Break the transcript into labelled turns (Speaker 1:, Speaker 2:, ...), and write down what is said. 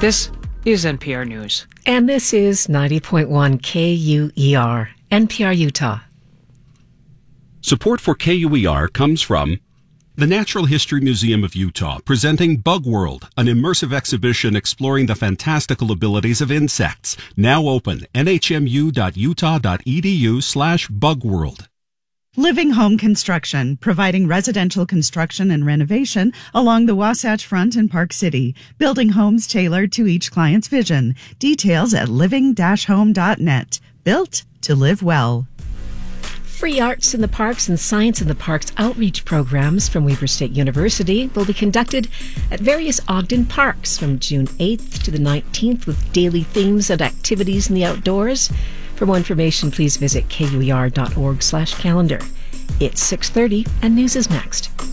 Speaker 1: This is NPR News.
Speaker 2: And this is 90.1 KUER, NPR Utah.
Speaker 3: Support for KUER comes from the Natural History Museum of Utah, presenting Bug World, an immersive exhibition exploring the fantastical abilities of insects. Now open, nhmu.utah.edu/bugworld.
Speaker 4: Living Home Construction, providing residential construction and renovation along the Wasatch Front in Park City, building homes tailored to each client's vision. Details at living-home.net. Built to live well.
Speaker 2: Free Arts in the Parks and Science in the Parks outreach programs from Weber State University will be conducted at various Ogden parks from June 8th to the 19th with daily themes and activities in the outdoors. For more information, please visit kuer.org/calendar. It's 6:30 and news is next.